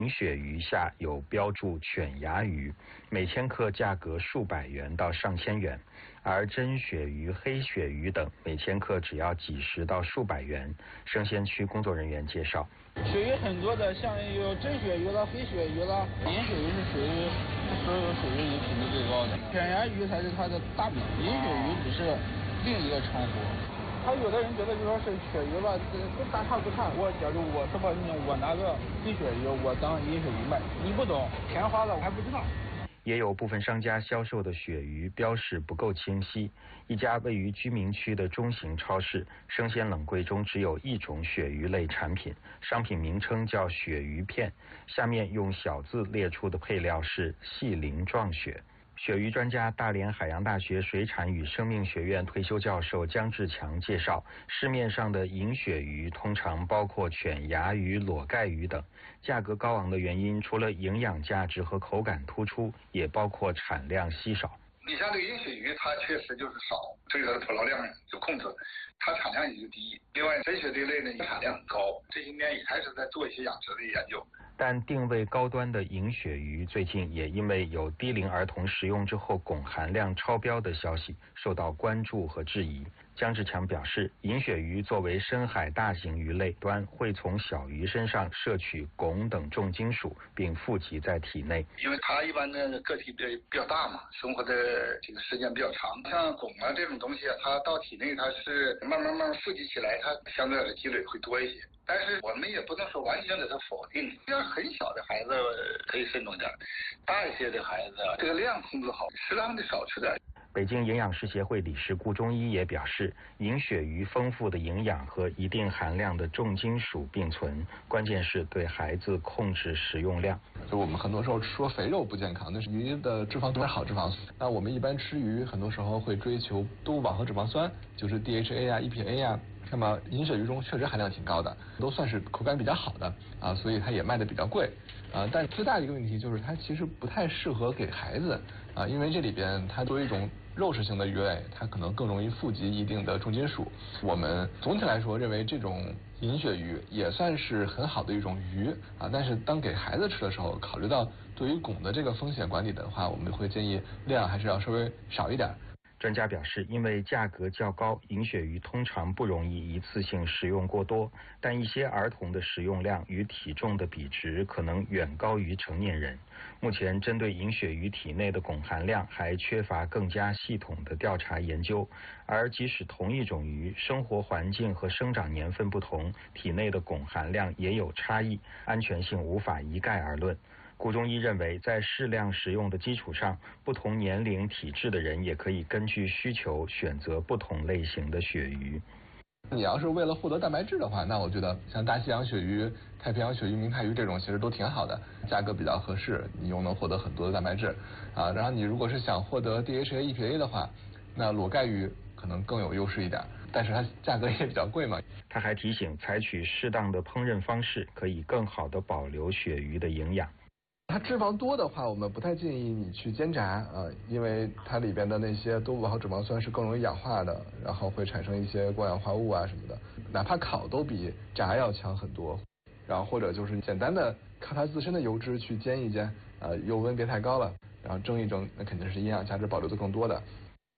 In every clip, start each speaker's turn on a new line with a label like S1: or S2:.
S1: 银鳕鱼下有标注犬牙鱼，每千克价格数百元到上千元，而真鳕鱼、黑鳕鱼等每千克只要几十到数百元。生鲜区工作人员介绍，
S2: 鳕鱼很多的，像有真鳕鱼了、黑鳕鱼了，银鳕鱼是属于所有鳕鱼里品质最高的，犬牙鱼才是它的大名，银鳕鱼只是另一个称呼。他有的人觉得就说是鳕鱼吧，都大差不差。假如我是吧，我拿个黑鳕鱼，我当银鳕鱼卖，你不懂，钱花了我还不知道。
S1: 也有部分商家销售的鳕鱼标示不够清晰。一家位于居民区的中型超市，生鲜冷柜中只有一种鳕鱼类产品，商品名称叫鳕鱼片，下面用小字列出的配料是细鳞状鳕。鳕鱼专家、大连海洋大学水产与生命学院退休教授姜志强介绍，市面上的银鳕鱼通常包括犬牙鱼、裸盖鱼等，价格高昂的原因除了营养价值和口感突出，也包括产量稀少。
S3: 你像这个银鳕鱼，它确实就是少，所以它的捕捞量就控制，它产量也就低。另外，真鳕这类呢产量很高，这些年也开始在做一些养殖的研究。
S1: 但定位高端的银鳕鱼最近也因为有低龄儿童食用之后汞含量超标的消息受到关注和质疑。姜志强表示，银鳕鱼作为深海大型鱼类端，会从小鱼身上摄取汞等重金属，并富集在体内。
S3: 因为它一般的个体比较大嘛，生活的这个时间比较长，像汞啊这种东西啊，它到体内它是慢慢富集起来，它相对的积累会多一些。但是我们也不能说完全给它否定，像很小的孩子可以慎重点，大一些的孩子这个量控制好，适当的少吃点。
S1: 北京营养师协会理事顾中医也表示，银鳕鱼丰富的营养和一定含量的重金属并存，关键是对孩子控制食用量。
S4: 就我们很多时候说肥肉不健康，那是鱼的脂肪都是好脂肪。那我们一般吃鱼，很多时候会追求动物饱和脂肪酸，就是 DHA 啊、EPA 啊。那么银鳕鱼中确实含量挺高的，都算是口感比较好的啊，所以它也卖的比较贵啊。但最大的一个问题就是它其实不太适合给孩子啊，因为这里边它作为一种肉食性的鱼类，它可能更容易富集一定的重金属。我们总体来说认为这种银鳕鱼也算是很好的一种鱼啊，但是当给孩子吃的时候，考虑到对于汞的这个风险管理的话，我们会建议量还是要稍微少一点。
S1: 专家表示，因为价格较高，银鳕鱼通常不容易一次性食用过多，但一些儿童的食用量与体重的比值可能远高于成年人。目前针对银鳕鱼体内的汞含量还缺乏更加系统的调查研究，而即使同一种鱼，生活环境和生长年份不同，体内的汞含量也有差异，安全性无法一概而论。顾中医认为，在适量食用的基础上，不同年龄体质的人也可以根据需求选择不同类型的鳕鱼。
S4: 你要是为了获得蛋白质的话，那我觉得像大西洋鳕鱼、太平洋鳕鱼、明太鱼这种其实都挺好的，价格比较合适，你又能获得很多的蛋白质啊。然后你如果是想获得 DHA、EPA 的话，那裸盖鱼可能更有优势一点，但是它价格也比较贵嘛。
S1: 他还提醒，采取适当的烹饪方式，可以更好的保留鳕鱼的营养。
S4: 它脂肪多的话，我们不太建议你去煎炸因为它里边的那些动物饱和脂肪酸是更容易氧化的，然后会产生一些过氧化物啊什么的，哪怕烤都比炸要强很多。然后或者就是简单的靠它自身的油脂去煎一煎，油温别太高了，然后蒸一蒸，那肯定是营养价值保留的更多的。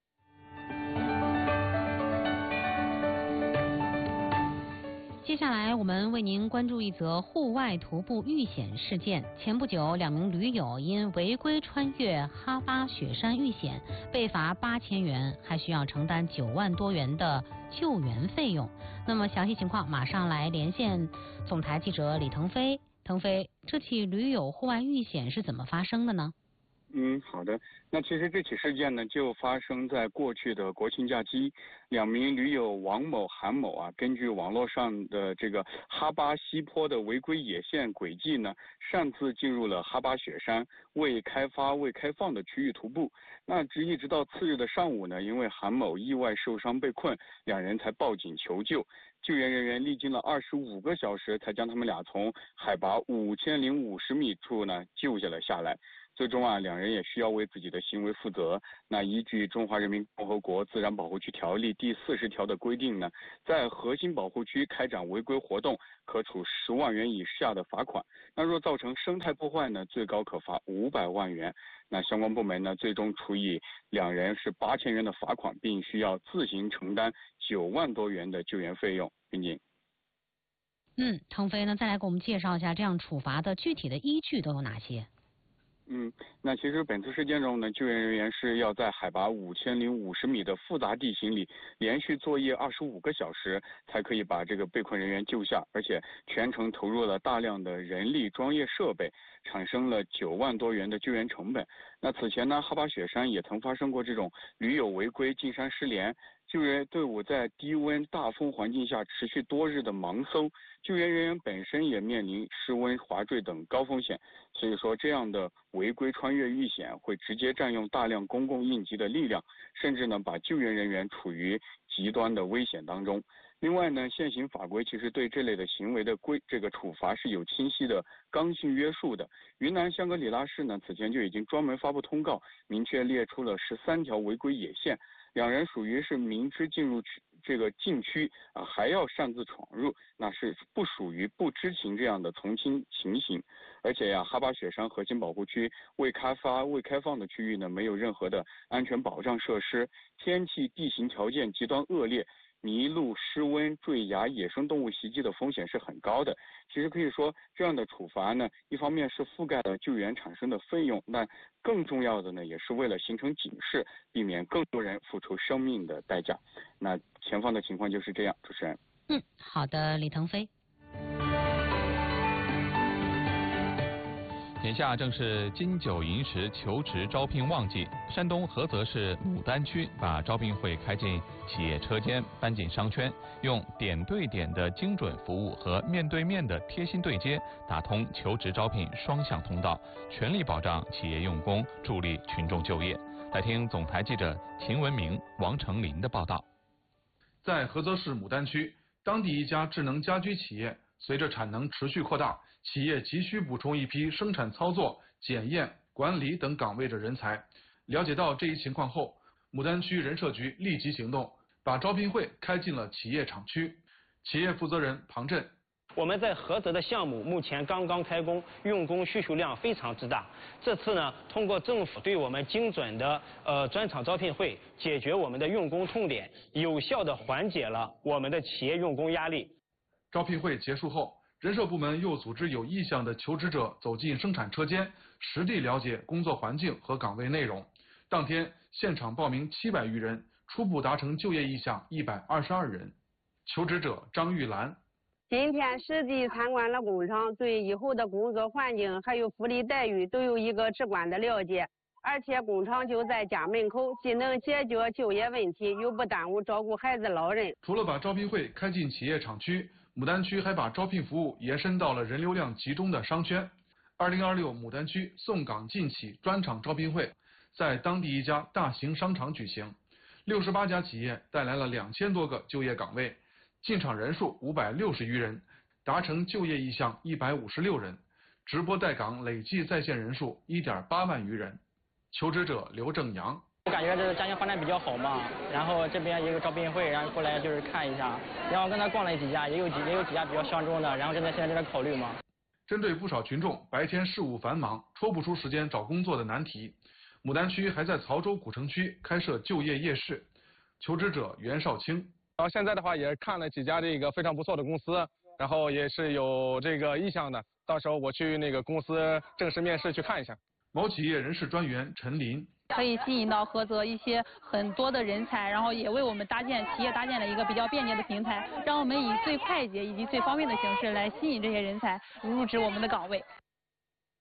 S5: 接下来我们为您关注一则户外徒步遇险事件。前不久，2名驴友因违规穿越哈巴雪山遇险，被罚8000元，还需要承担9万多元的救援费用。那么详细情况马上来连线总台记者李腾飞。腾飞，这起驴友户外遇险是怎么发生的呢？
S6: 好的。那其实这起事件呢，就发生在过去的国庆假期。2名驴友王某、韩某啊，根据网络上的这个哈巴西坡的违规野线轨迹呢，擅自进入了哈巴雪山未开发、未开放的区域徒步。那一直到次日的上午呢，因为韩某意外受伤被困，2人才报警求救。 救援人员历经了25个小时，才将他们俩从海拔5050米处呢救下来。最终啊，两人也需要为自己的行为负责。那依据《中华人民共和国自然保护区条例》第40条的规定呢，在核心保护区开展违规活动，可处10万元以下的罚款。那若造成生态破坏呢，最高可罚500万元。那相关部门呢，最终处以两人是8000元的罚款，并需要自行承担9万多元的救援费用。并且，
S5: 腾飞呢，再来给我们介绍一下这样处罚的具体的依据都有哪些？
S6: 那其实本次事件中呢，救援人员是要在海拔5050米的复杂地形里连续作业25个小时，才可以把这个被困人员救下，而且全程投入了大量的人力、专业设备，产生了9万多元的救援成本。那此前呢，哈巴雪山也曾发生过这种驴友违规进山失联，救援队伍在低温大风环境下持续多日的盲搜，救援人员本身也面临失温、滑坠等高风险。所以说，这样的违规穿越遇险会直接占用大量公共应急的力量，甚至呢把救援人员处于极端的危险当中。另外呢，现行法规其实对这类的行为的处罚是有清晰的刚性约束的。云南香格里拉市呢此前就已经专门发布通告，明确列出了13条违规野线。两人属于是明知进入这个禁区还要擅自闯入，那是不属于不知情这样的从轻情形。而且呀，哈巴雪山核心保护区未开放的区域呢，没有任何的安全保障设施，天气地形条件极端恶劣，迷路、失温、坠崖、野生动物袭击的风险是很高的。其实可以说，这样的处罚呢，一方面是覆盖了救援产生的费用，那更重要的呢，也是为了形成警示，避免更多人付出生命的代价。那前方的情况就是这样，主持人。
S5: 好的，李腾飞。
S7: 眼下正是金九银十求职招聘旺季，山东菏泽市牡丹区把招聘会开进企业车间，搬进商圈，用点对点的精准服务和面对面的贴心对接，打通求职招聘双向通道，全力保障企业用工，助力群众就业。来听总台记者秦文明、王成林的报道。
S8: 在菏泽市牡丹区，当地一家智能家居企业随着产能持续扩大，企业急需补充一批生产操作、检验、管理等岗位的人才。了解到这一情况后，牡丹区人社局立即行动，把招聘会开进了企业厂区。企业负责人庞震：
S9: 我们在菏泽的项目目前刚刚开工，用工需求量非常之大。这次呢，通过政府对我们精准的专场招聘会，解决我们的用工痛点，有效的缓解了我们的企业用工压力。
S8: 招聘会结束后，人社部门又组织有意向的求职者走进生产车间，实地了解工作环境和岗位内容。当天现场报名700余人，初步达成就业意向122人。求职者张玉兰：
S10: 今天实地参观了工厂，对以后的工作环境还有福利待遇都有一个直观的了解。而且工厂就在家门口，既能解决就业问题，又不耽误照顾孩子老人。
S8: 除了把招聘会开进企业厂区，牡丹区还把招聘服务延伸到了人流量集中的商圈。2026牡丹区送岗进企专场招聘会在当地一家大型商场举行，68家企业带来了2000多个就业岗位，进场人数560余人，达成就业意向156人，直播待岗累计在线人数1.8万余人。求职者刘正阳：
S11: 我感觉这个家庭发展比较好嘛，然后这边一个招聘会，然后过来就是看一下，然后跟他逛了几家，也有几家比较相中的，然后现在正在考虑嘛。
S8: 针对不少群众白天事务繁忙，抽不出时间找工作的难题，牡丹区还在曹州古城区开设就业夜市。求职者袁少清：
S12: 然后现在的话也看了几家这个非常不错的公司，然后也是有这个意向的，到时候我去那个公司正式面试去看一下。
S8: 某企业人事专员陈林：
S13: 可以吸引到菏泽一些很多的人才，然后也为我们企业搭建了一个比较便捷的平台，让我们以最快捷以及最方便的形式来吸引这些人才入职我们的岗位。